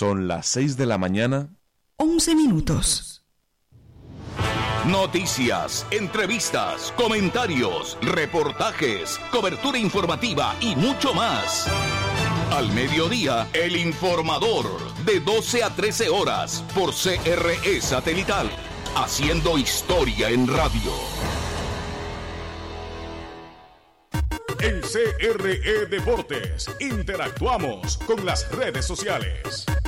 Son las 6 de la mañana. 11 minutos. Noticias, entrevistas, comentarios, reportajes, cobertura informativa y mucho más. Al mediodía, El Informador, de 12 a 13 horas, por CRE Satelital, haciendo historia en radio. En CRE Deportes, interactuamos con las redes sociales.